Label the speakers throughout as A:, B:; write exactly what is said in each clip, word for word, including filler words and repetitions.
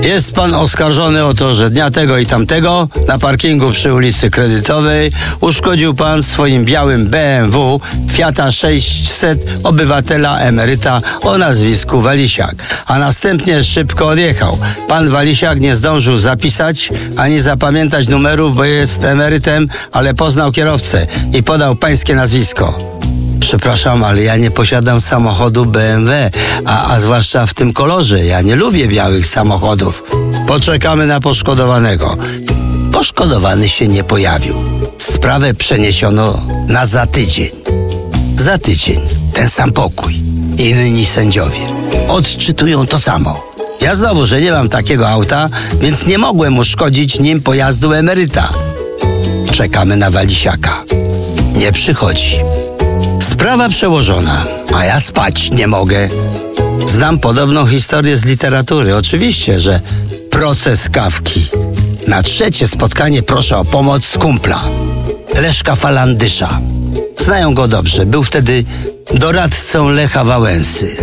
A: Jest pan oskarżony o to, że dnia tego i tamtego na parkingu przy ulicy Kredytowej uszkodził pan swoim białym B M W Fiata sześćset obywatela emeryta o nazwisku Walisiak, a następnie szybko odjechał. Pan Walisiak nie zdążył zapisać ani zapamiętać numerów, bo jest emerytem, ale poznał kierowcę i podał pańskie nazwisko. Przepraszam, ale ja nie posiadam samochodu B M W, a, a zwłaszcza w tym kolorze. Ja nie lubię białych samochodów. Poczekamy na poszkodowanego. Poszkodowany się nie pojawił. Sprawę przeniesiono na za tydzień. Za tydzień ten sam pokój. Inni sędziowie odczytują to samo. Ja znowu, że nie mam takiego auta, więc nie mogłem uszkodzić nim pojazdu emeryta. Czekamy na Walisiaka. Nie przychodzi. Sprawa przełożona, a ja spać nie mogę. Znam podobną historię z literatury. Oczywiście, że proces Kafki. Na trzecie spotkanie proszę o pomoc z kumpla, Leszka Falandysza. Znają go dobrze. Był wtedy doradcą Lecha Wałęsy.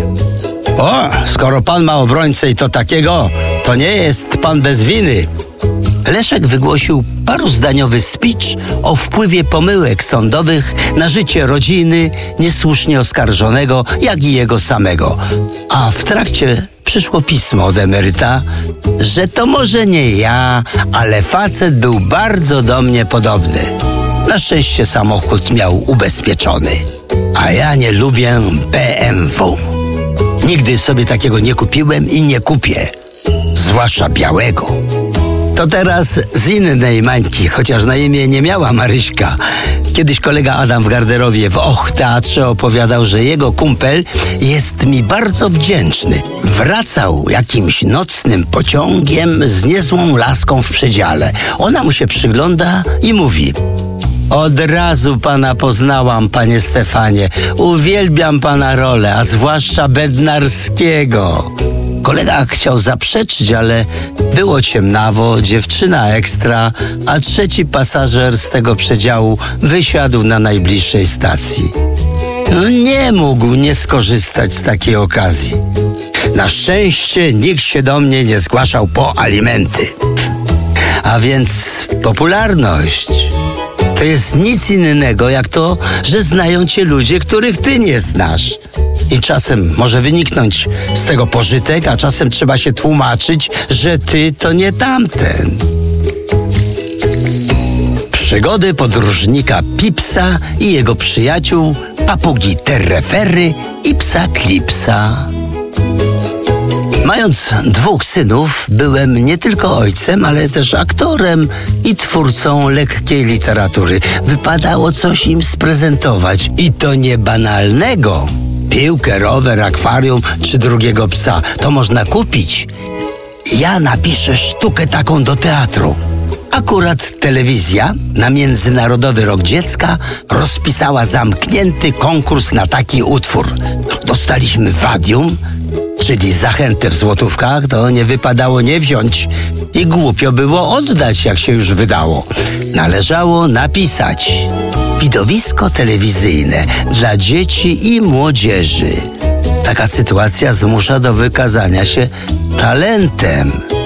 A: O, skoro pan ma obrońcę i to takiego, to nie jest pan bez winy. Leszek wygłosił paruzdaniowy speech o wpływie pomyłek sądowych na życie rodziny niesłusznie oskarżonego, jak i jego samego. A w trakcie przyszło pismo od emeryta, że to może nie ja, ale facet był bardzo do mnie podobny. Na szczęście samochód miał ubezpieczony, a ja nie lubię B M W. Nigdy sobie takiego nie kupiłem i nie kupię, zwłaszcza białego. To teraz z innej mańki, chociaż na imię nie miała Maryśka. Kiedyś kolega Adam w garderobie w Och Teatrze opowiadał, że jego kumpel jest mi bardzo wdzięczny. Wracał jakimś nocnym pociągiem z niezłą laską w przedziale. Ona mu się przygląda i mówi: od razu pana poznałam, panie Stefanie. Uwielbiam pana rolę, a zwłaszcza Bednarskiego. Kolega chciał zaprzeczyć, ale było ciemnawo, dziewczyna ekstra, a trzeci pasażer z tego przedziału wysiadł na najbliższej stacji. No nie mógł nie skorzystać z takiej okazji. Na szczęście nikt się do mnie nie zgłaszał po alimenty. A więc popularność to jest nic innego jak to, że znają cię ludzie, których ty nie znasz. I czasem może wyniknąć z tego pożytek, a czasem trzeba się tłumaczyć, że ty to nie tamten. Przygody podróżnika Pipsa i jego przyjaciół, papugi Terrefery i psa Klipsa. Mając dwóch synów, byłem nie tylko ojcem, ale też aktorem i twórcą lekkiej literatury. Wypadało coś im sprezentować i to nie banalnego. Piłkę, rower, akwarium czy drugiego psa. To można kupić. Ja napiszę sztukę taką do teatru. Akurat telewizja na Międzynarodowy Rok Dziecka rozpisała zamknięty konkurs na taki utwór. Dostaliśmy wadium, czyli zachętę w złotówkach, to nie wypadało nie wziąć i głupio było oddać, jak się już wydało. Należało napisać: widowisko telewizyjne dla dzieci i młodzieży. Taka sytuacja zmusza do wykazania się talentem.